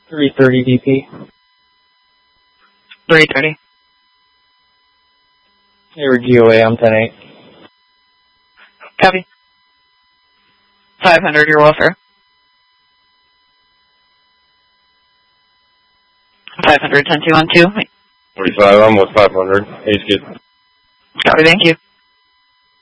330 DP. 330. They were GOA, I'm 10-8. Copy. 500, your welfare. 500, 10-2-1-2. 45, I'm with 500. Ace good. Copy, thank you.